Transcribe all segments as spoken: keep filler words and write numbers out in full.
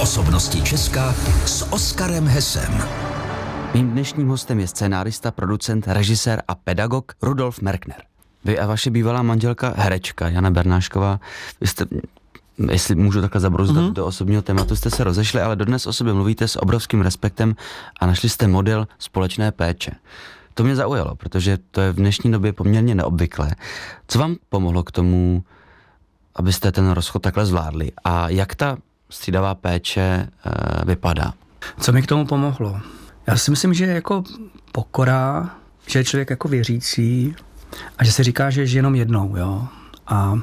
Osobnosti Česka s Oskarem Hesem. Mým dnešním hostem je scénárista, producent, režisér a pedagog Rudolf Merkner. Vy a vaše bývalá manželka, herečka Jana Bernášková, vy jste, jestli můžu takhle zabrouzdat mm-hmm. do osobního tématu, jste se rozešli, ale dodnes o sobě mluvíte s obrovským respektem a našli jste model společné péče. To mě zaujalo, protože to je v dnešní době poměrně neobvyklé. Co vám pomohlo k tomu, abyste ten rozchod takhle zvládli? A jak ta střídavá péče e, vypadá? Co mi k tomu pomohlo? Já si myslím, že jako pokora, že je člověk jako věřící a že se říká, že je jenom jednou, jo. A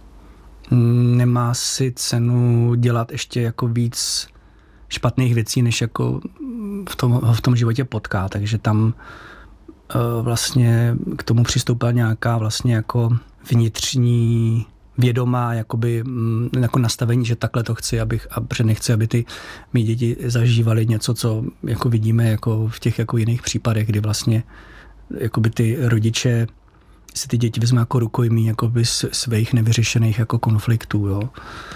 nemá si cenu dělat ještě jako víc špatných věcí, než jako v tom, v tom životě potká. Takže tam uh, vlastně k tomu přistoupila nějaká vlastně jako vnitřní vědomá jakoby, jako nastavení, že takhle to chci, abych, a protože nechci, aby ty mý děti zažívaly něco, co jako vidíme jako v těch jako jiných případech, kdy vlastně jakoby ty rodiče si ty děti vezme jako rukojmí jakoby svých nevyřešených jako konfliktů. Jo.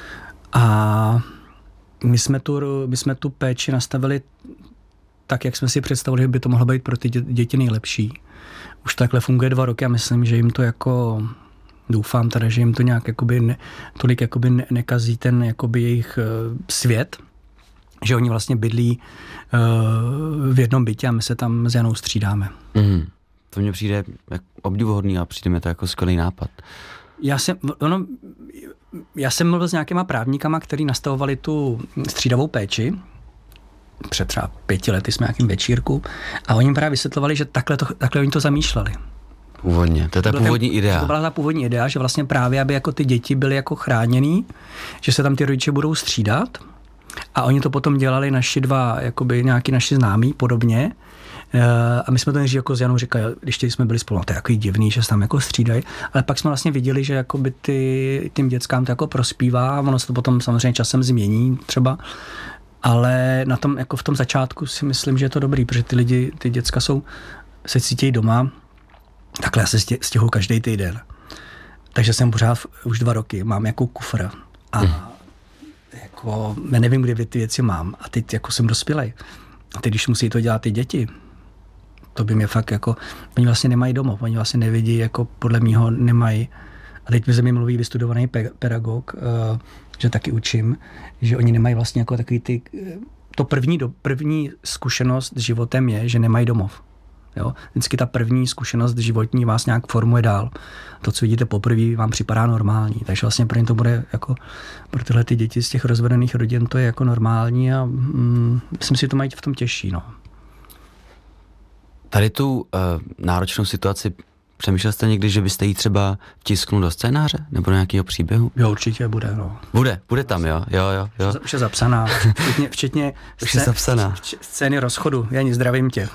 A my jsme, tu, my jsme tu péči nastavili tak, jak jsme si představili, že by to mohlo být pro ty děti nejlepší. Už takhle funguje dva roky a myslím, že jim to jako doufám teda, že jim to nějak jakoby ne, tolik jakoby ne, nekazí ten jakoby jejich uh, svět, že oni vlastně bydlí uh, v jednom bytě a my se tam s Janou střídáme. Mm, to mně přijde jak obdivuhodný a přijde mi to jako skvělý nápad. Já jsem, ono, já jsem mluvil s nějakýma právníkama, kteří nastavovali tu střídavou péči. Před třeba pěti lety jsme nějakým večírku a oni jim právě vysvětlovali, že takhle, to, takhle oni to zamýšleli. Původně, to je ta to původní ten, idea. To byla ta původní idea, že vlastně právě, aby jako ty děti byly jako chráněný, že se tam ty rodiče budou střídat a oni to potom dělali naši dva, jakoby nějaký naši známí podobně a my jsme to než jako s Janou říkali, když jsme byli spolu, no, to je jako divný, že se tam jako střídají, ale pak jsme vlastně viděli, že jakoby ty, tím dětskám to jako prospívá, ono se to potom samozřejmě časem změní třeba, ale na tom, jako v tom začátku si myslím, že je to dobrý, protože ty lidi, ty děcka jsou, se cítějí doma. Takhle já se stěhuji každý týden. Takže jsem pořád už dva roky, mám jako kufr a mm. jako, já nevím, kde ty věci mám a teď jako jsem dospělej. A teď, když musí to dělat ty děti, to by mě fakt jako, oni vlastně nemají domov, oni vlastně nevidí, jako podle mýho nemají. A teď mi ze mě mluví vystudovaný pe- pedagog, uh, že taky učím, že oni nemají vlastně jako takový ty, to první, do, první zkušenost s životem je, že nemají domov. Jo? Vždycky ta první zkušenost životní vás nějak formuje dál. To, co vidíte poprvé, vám připadá normální. Takže vlastně pro ně to bude jako, pro tyhle ty děti z těch rozvedených rodin to je jako normální a mm, myslím si, že to mají v tom těžší. No. Tady tu uh, náročnou situaci přemýšlel jste někdy, že byste jí třeba vtisknul do scénáře nebo do nějakého příběhu? Jo, určitě bude. No. Bude, bude tam, jo, jo, jo. jo. Už je zapsaná, včetně, včetně Už je zapsaná. Scény rozchodu. Jani, zdravím tě.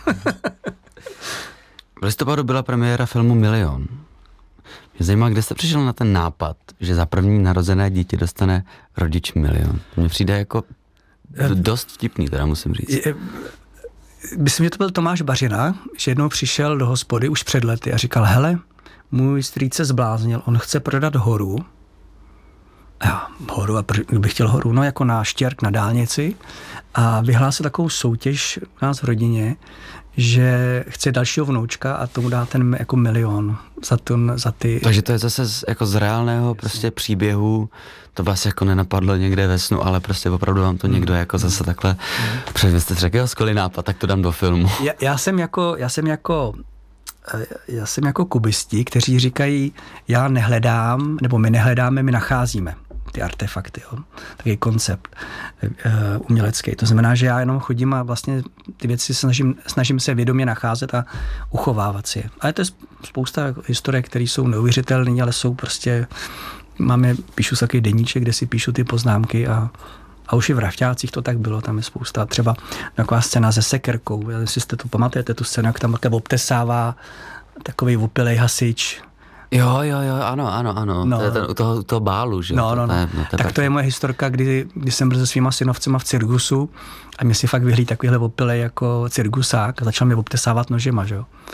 V listopadu byla premiéra filmu Milion. Mě zajímá, kde jste přišel na ten nápad, že za první narozené dítě dostane rodič milion. To mně přijde jako dost vtipný, teda musím říct. Myslím, že to byl Tomáš Bařina, že jednou přišel do hospody už před lety a říkal, hele, můj strýc se zbláznil, on chce prodat horu. A já, horu, a kdo by chtěl horu? No jako na Štěrk, na dálnici. A vyhlásil takovou soutěž u nás v rodině, že chce dalšího vnoučka a tomu dá ten jako milion za, ten, za ty... Takže to je zase z, jako z reálného prostě příběhu, to vás jako nenapadlo někde ve snu, ale prostě opravdu vám to někdo jako zase takhle... Protože vy jste řekl, skvělý nápad, tak to dám do filmu. Já, já jsem jako, já jsem jako, já jsem jako kubisti, kteří říkají, já nehledám, nebo my nehledáme, my nacházíme ty artefakty, jo. Takový koncept uh, umělecký. To znamená, že já jenom chodím a vlastně ty věci snažím, snažím se vědomě nacházet a uchovávat si je. Ale to je spousta historiek, které jsou neuvěřitelné, ale jsou prostě, máme, píšu takový deníček, kde si píšu ty poznámky a, a už i v Rafťácích to tak bylo, tam je spousta. Třeba taková scéna se sekerkou, jestli jste to pamatujete, tu scénu, jak tam také obtesává takový opilej hasič. Jo, jo, jo, ano, ano, ano. No. To je ten, u toho, u toho bálu, že? No, no, no. To je, no to tak tak... to je moje historka, kdy, kdy jsem byl se svýma synovcema v cirkusu a mě si fakt vyhlíd takovýhle opilej jako cirkusák a začal mě obtesávat nožema, že jo.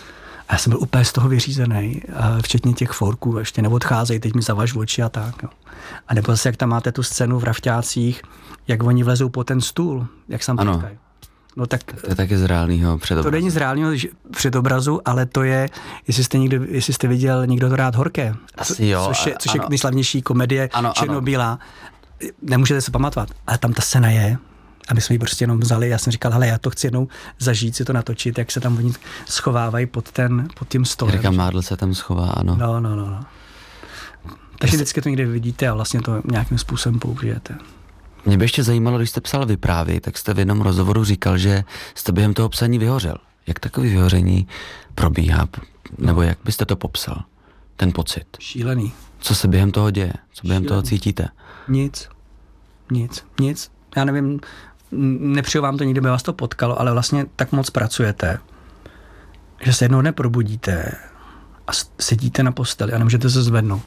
A já jsem byl úplně z toho vyřízený, včetně těch forků, ještě neodcházejí, teď mi zavaž oči a tak. Jo. A nebo zase, jak tam máte tu scénu v Rafťácích, jak oni vlezou po ten stůl, jak sam potkají. No tak, to je taky z reálného předobrazu. To není z reálného předobrazu, ale to je, jestli jste, někdo, jestli jste viděl Někdo to rád horké, Asi jo, což je, což je ano. nejslavnější komedie černobílá. Nemůžete se pamatovat, ale tam ta scéna je. A my jsme ji prostě jenom vzali. Já jsem říkal, hele, já to chci jednou zažít, si to natočit, jak se tam oni schovávají pod, ten, pod tím stolem. Jirka Mádl se tam schová, ano. No, no, no. no. Takže vždycky to někde vidíte a vlastně to nějakým způsobem použijete. Mě by ještě zajímalo, když jste psal vyprávy, tak jste v jednom rozhovoru říkal, že jste během toho psaní vyhořel. Jak takové vyhoření probíhá? Nebo jak byste to popsal? Ten pocit. Šílený. Co se během toho děje? Co během Šílený. toho cítíte? Nic. Nic. Nic. Já nevím, nepřeju vám to, nikdy by vás to potkalo, ale vlastně tak moc pracujete, že se jednou dne probudíte a sedíte na posteli a nemůžete se zvednout.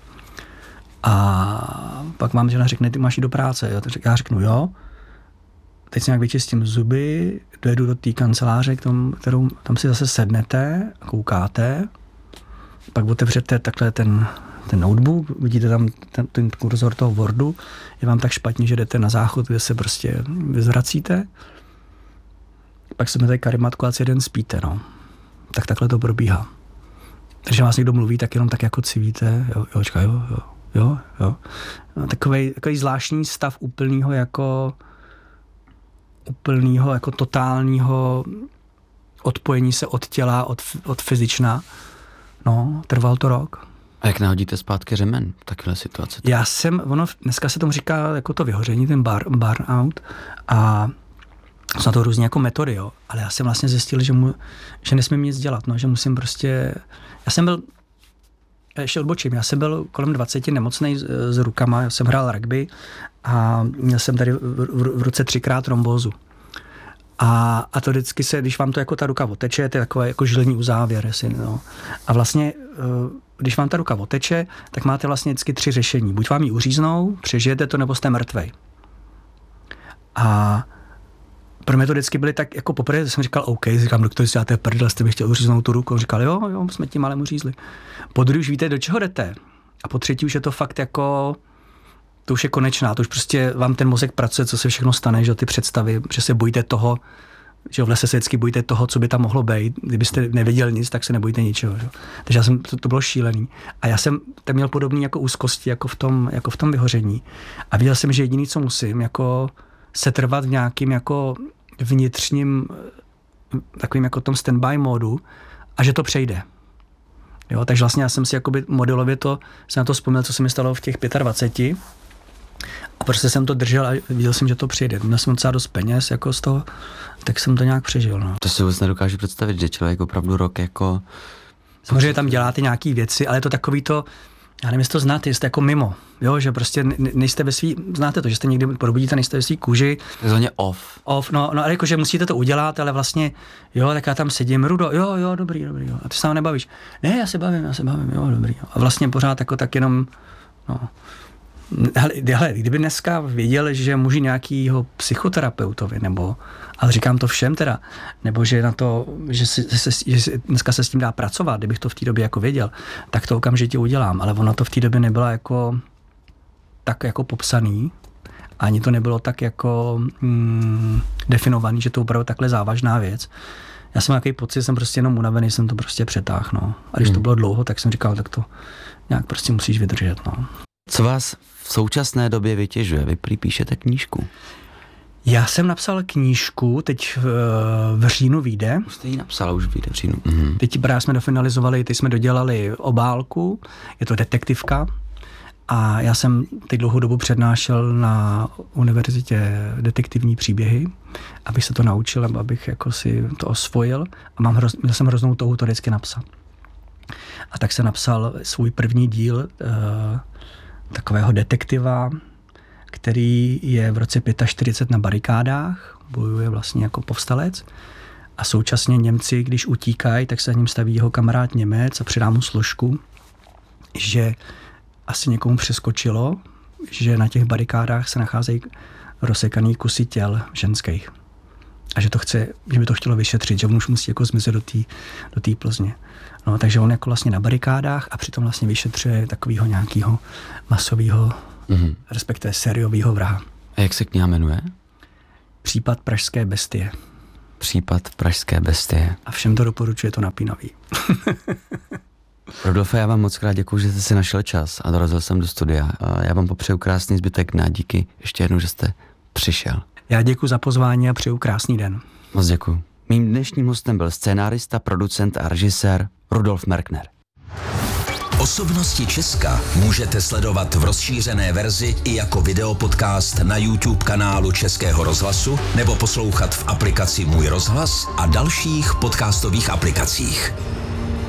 A pak vám žena řekne, ty máš jít do práce. Jo? Já řeknu, jo. Teď si nějak vyčistím zuby, dojedu do té kanceláře, k tomu, kterou tam si zase sednete, koukáte, pak otevřete takhle ten, ten notebook, vidíte tam ten, ten kurzor toho Wordu, je vám tak špatně, že jdete na záchod, kde se prostě vyzvracíte, pak se tady karimatku a jeden spíte, no. Tak takhle to probíhá. Takže vás někdo mluví, tak jenom tak jako civíte, jo, jo, čekaj, jo, jo. Jo, jo. No, takovej, takový zvláštní stav úplného jako úplného jako totálního odpojení se od těla, od, od fyzična. No, trval to rok. A jak nahodíte zpátky řemen v takové situaci? Já jsem, ono dneska se tomu říká jako to vyhoření, ten bar, burnout a jsou na to různě jako metody, jo. Ale já jsem vlastně zjistil, že, mu, že nesmím nic dělat, no, že musím prostě, já jsem byl ještě odbočím. Já jsem byl kolem dvaceti nemocnej s, s rukama, já jsem hrál rugby a měl jsem tady v, v, v ruce třikrát trombózu. A, a to vždycky se, když vám to jako ta ruka oteče, to je takové jako žilní uzávěr. Jestli, no. A vlastně, když vám ta ruka oteče, tak máte vlastně vždycky tři řešení. Buď vám ji uříznou, přežijete to, nebo jste mrtvej. A pro mě to vždycky byly tak, jako poprvé jsem říkal, OK, říkám, doktor, si dáte prdel, jste bych chtěl uříznout tu ruku. On říkal, jo, jo, jsme tím malem uřízli. Po druhé už víte, do čeho jdete. A po třetí už je to fakt jako, to už je konečná, to už prostě vám ten mozek pracuje, co se všechno stane, že ty představy, že se bojíte toho, že v lese se vždycky bojíte toho, co by tam mohlo být. Kdybyste nevěděl nic, tak se nebojíte ničeho. Že? Takže já jsem, to, to bylo šílený. A já jsem tam měl podobný jako úzkosti, jako v tom, jako v tom vyhoření. A viděl jsem, že jediný, co musím, jako setrvat v nějakým jako vnitřním takovým jako tom standby módu a že to přejde. Jo, takže vlastně já jsem si jakoby modelově to, jsem na to vzpomněl, co se mi stalo v těch dvaceti pěti a prostě jsem to držel a viděl jsem, že to přijde. Měl jsem docela dost peněz jako z toho, tak jsem to nějak přežil. No. To si vůbec nedokážu představit, že člověk opravdu rok jako... Samozřejmě tam děláte nějaký věci, ale je to takový to, já nevím, jestli to znáte, jste jako mimo, jo, že prostě nejste ve svý, znáte to, že jste někdy probudíte, nejste ve svý kůži. Takzvaně off. Off, no, no ale jako, že musíte to udělat, ale vlastně, jo, tak já tam sedím, Rudo, jo, jo, dobrý, dobrý, jo, a ty se tam nebavíš. Ne, já se bavím, já se bavím, jo, dobrý, jo. A vlastně pořád jako tak jenom, no. Hele, hele, kdyby dneska věděl, že může nějakýho psychoterapeutovi, nebo, ale říkám to všem teda, nebo že na to, že, si, že, že dneska se s tím dá pracovat, kdybych to v té době jako věděl, tak to okamžitě udělám, ale ono to v té době nebylo jako tak jako popsaný, ani to nebylo tak jako mm, definovaný, že to je opravdu takhle závažná věc. Já jsem nějaký pocit, jsem prostě jenom unavený, jsem to prostě přetáhl, no. A když hmm. to bylo dlouho, tak jsem říkal, tak to nějak prostě musíš vydržet, no. Co vás v současné době vytěžuje? Vy prý píšete knížku. Já jsem napsal knížku, teď v, v říjnu vyjde. Už jste ji napsala, už vyjde v říjnu. Mhm. Teď právě jsme dofinalizovali, teď jsme dodělali obálku, je to detektivka a já jsem teď dlouhou dobu přednášel na univerzitě detektivní příběhy, abych se to naučil, abych jako si to osvojil a mám hroz, měl jsem hroznou touhu to vždycky napsat. A tak jsem napsal svůj první díl uh, takového detektiva, který je v roce čtyřicet pět na barikádách, bojuje vlastně jako povstalec a současně Němci, když utíkají, tak se s ním staví jeho kamarád Němec a přidá mu složku, že asi někomu přeskočilo, že na těch barikádách se nacházejí rozsekaný kusy těl ženských. a že to chce, že by to chtělo vyšetřit, že on už musí jako zmizet do té do té Plzně. No, takže on jako vlastně na barikádách a přitom vlastně vyšetřuje takového nějakého masového, mm-hmm. respektive sériového vraha. A jak se kniha jmenuje? Případ pražské bestie. Případ pražské bestie. A všem to doporučuje, to napínavý. Rodolfe, já vám moc krát děkuju, že jste si našel čas a dorazil jsem do studia. Já vám popřeju krásný zbytek dne a díky ještě jednou, že jste přišel. Já děkuji za pozvání a přeju krásný den. Moc děkuju. Mým dnešním hostem byl scénárista, producent a režisér Rudolf Merkner. Osobnosti Česka můžete sledovat v rozšířené verzi i jako videopodcast na YouTube kanálu Českého rozhlasu nebo poslouchat v aplikaci Můj rozhlas a dalších podcastových aplikacích.